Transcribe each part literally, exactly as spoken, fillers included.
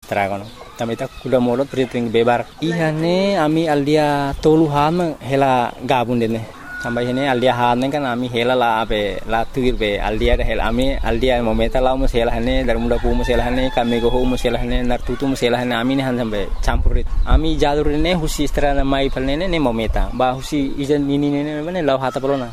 tragono tamita kuda molot priting bebar ihane ami aldia tolu ham hela gabun dene sampai ini aldia ham kan ami hela la abe la tuir be aldia hela ami aldia momenta la musela hane dar muda pu musela hane kami go musela hane nar tutu musela hane ami ne han sampai campurit ami jalur ne husi strana mai palne ne momenta ba husi ijan nini ne ne law hata polona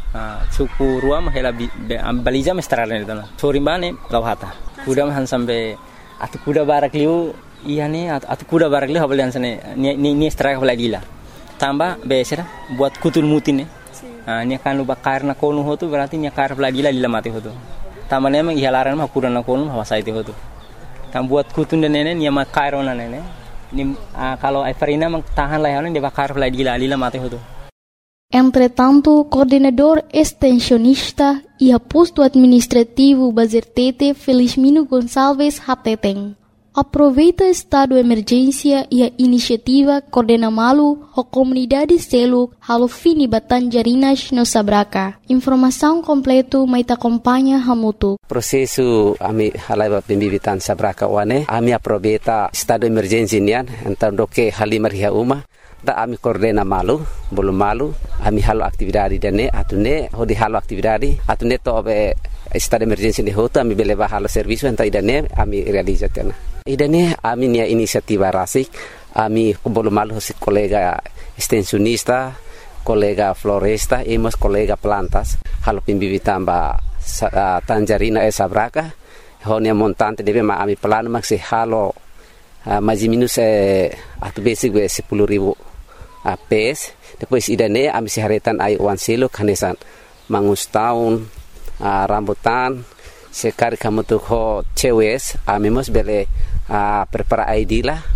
suku ruam hela baliza mestralane dana sorimbane law hata kuda han sampai atu kuda barak liu ihane atu kuda barak liu habalian sane ni ni straka balagila tambah besera buat kutul mutin ah ni kan luba karna konu hotu berarti ni kar balagila lila mati hotu tambah memang ihalaran mah kuda na konu hawasa itu hotu tam buat kutun dan nene ni ma kairona nene ni kalau Everina mang tahan lah dia bakar balagila lila mati hotu. Entretanto, coordenador extensionista e aposto administrativo Bazertete Felizmino Gonçalves Hateteng aproveita estado de emergência e a iniciativa Coordena Malu a comunidade Seluk halo fini Batanjarinas no Sabraka. Informação completo mai acompanha Hamutu. Prosesu ami halaiba pembibitan Sabraka wane ami aproveita estado de emergência nian então doke halimar ria uma da ami coordena malu belum malu ami halo aktividade dane atune hodi halo aktividade atune to be estado de emergência de hoto ami beleba halo serviço então idane ami realizatena idane ami nia inisiativa rasik ami belum malu si kolega extensionista kolega floresta e mas kolega plantas halo pimbibitan ba uh, Tanjarina e Sabraka honia montante debe ma ami plano maksi halo uh, mais minus eh, atu basic be sepuluh ribu uh, pes depois idane ami siharetan ai wan selo kanesan mangus tahun uh, rambutan sekari kamu tuh ho cewes ami mos bele uh, prepara I D lah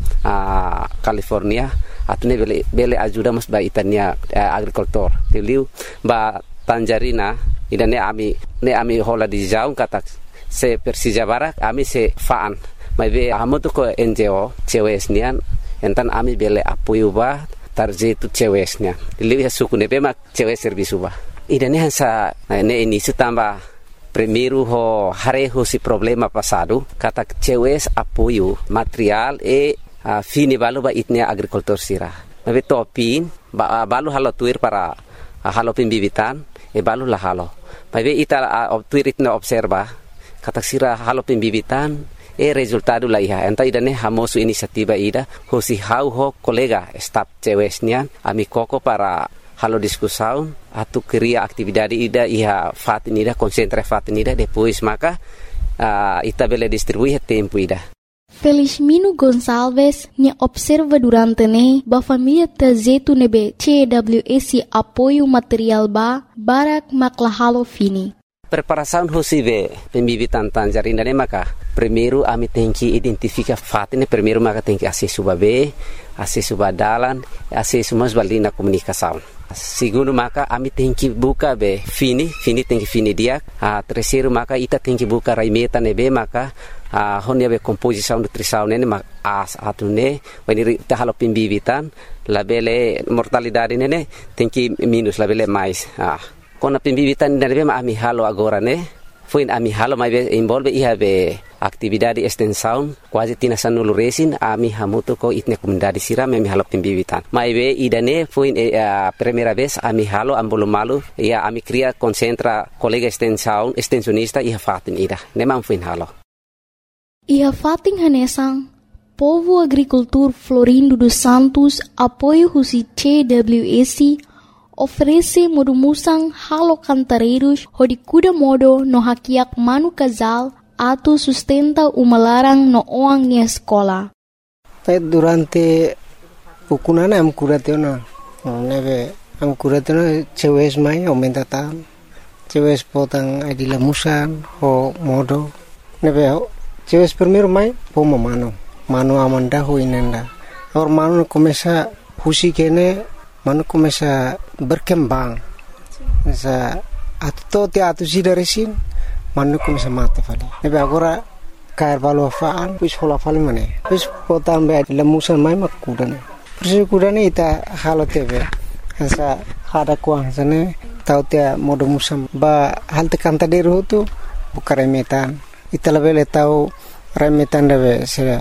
uh, California atune bele bele ajuda mos ba itania uh, agricultor tiliu ba Tanjarina idane ami ne ami hola di jaung kata se Persija Barak ami se faan mai be amu tu ko N G O cewes nian entan ami bele apoio ba tarje tu cewes nian lihat suku ne be mak cewes servisu ba idane hansa ne ini tamba primeiro ho hareho si problema passado kata cewes apoio material e uh, fini balu ba itnia agricultor sira mai be topin ba balu halo tuir para uh, halo pimbibitan e balu la halo mai be ita uh, tuir itna observa kata sira halo pimbibitan e resultado la iha enta idane hamosu inisiativa ida hosi hau ho kolega staf cewesnya ami koko para halo diskusão atu cria atividade ida iha fatin ida concentra fatin ida depois maka uh, ita bele distribui tempo ida. Felizmino Gonçalves nya observa durante ne ba família tazetu nebe C W S apoio material ba barak maklahalo fini. Preparação hosibe pembibitan Tanjarina ne maka primeiro ami tem que identificar fatin primeiro maka tem que acesso babe acesso badalan acesso mas balina comunicação. Segundo maka ami tem que buka be fini fini tem que fini dia a terceiro maka ita tem que buka raimeta nebe maka a honia be composição nutrição nene mak as atune wani ta halo pimbibitan labele mortalidade nene tem que minus labele mais ah kona pimbibitan nebe ma ami halo agora ne foi ami halo mai be involve iha be atividade extensão quase tina sanulu resin ami hamuto ko itne comunidade sira me halo pimbibitan mai be idane foi a primeira vez ami halo ambolo malu ia ami cria concentra colega extensão extensionista iha fatin ida ne man foi halo iha fatin hanesang povo agricultor Florindo dos Santos apoio husi C W S oferece modumusang halo cantareiros hodikuda modo no hakiak manu casal atu sustenta uma larang no oang ni escola. Durante pukunana am kuratena neve am kuratena cewes mai aumenta tam cewes potang adila musan ho modo neve cewes primeiro mai poma mano mano amanda ho inenda or mano começa husi kene mano começa berkembang sa atto te atu sidaresin mano começa mate fali nebe agora cair valo faan pus hola fali mane pus potan be lemusan mai makudane persi kudane ita halo tebe sa hada kuang sane tau te modo musam ba halte kanta deru tu bukare metan ita lebele tau remetan debe se